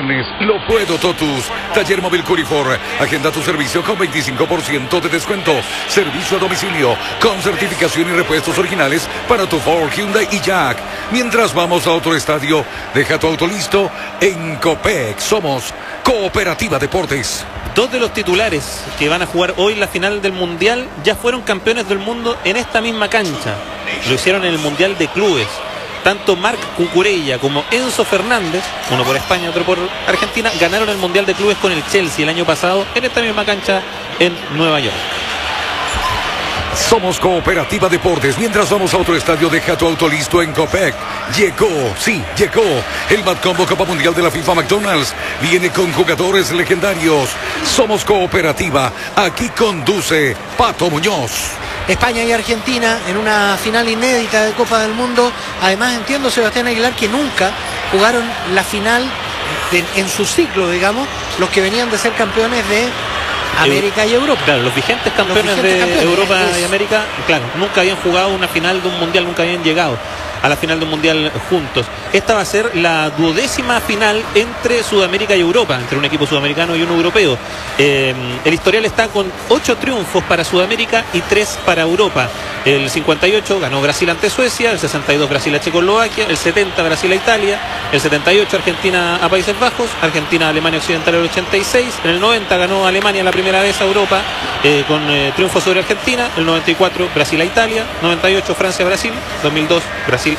viernes lo puedo Totus. Taller móvil Curifor. Agenda tu servicio con 25% de descuento. Servicio a domicilio con certificación y repuestos originales para tu Ford, Hyundai y Jack. Mientras vamos a otro estadio, deja tu auto listo en Copec. Somos Cooperativa Deportes. Dos de los titulares que van a jugar hoy la final del Mundial ya fueron campeones del mundo en esta misma cancha. Lo hicieron en el Mundial de Clubes. Tanto Marc Cucurella como Enzo Fernández, uno por España, otro por Argentina, ganaron el Mundial de Clubes con el Chelsea el año pasado en esta misma cancha en Nueva York. Somos Cooperativa Deportes. Mientras vamos a otro estadio, deja tu auto listo en Copec. Llegó el Mad Combo Copa Mundial de la FIFA McDonald's. Viene con jugadores legendarios. Somos Cooperativa. Aquí conduce Pato Muñoz. España y Argentina en una final inédita de Copa del Mundo. Además entiendo, Sebastián Aguilar, que nunca jugaron la final en su ciclo, digamos, los que venían de ser campeones de América y Europa. Claro, los vigentes campeones de Europa y América, claro, nunca habían jugado una final de un mundial, nunca habían llegado a la final de un mundial juntos. Esta va a ser la 12ª final entre Sudamérica y Europa, entre un equipo sudamericano y uno europeo. El historial está con 8 triunfos para Sudamérica y 3 para Europa. El 58 ganó Brasil ante Suecia, el 62 Brasil a Checoslovaquia, el 70 Brasil a Italia, el 78 Argentina a Países Bajos, Argentina a Alemania Occidental el 86, en el 90 ganó Alemania la primera vez a Europa con triunfo sobre Argentina, el 94 Brasil a Italia, 98 Francia a Brasil, 2002 Brasil